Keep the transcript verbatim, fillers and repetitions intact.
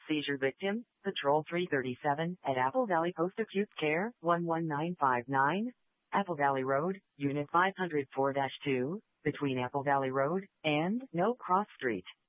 Seizure victim, Patrol three thirty-seven at Apple Valley Post Acute Care, one one nine five nine, Apple Valley Road, Unit five oh four dash two, between Apple Valley Road and No Cross Street.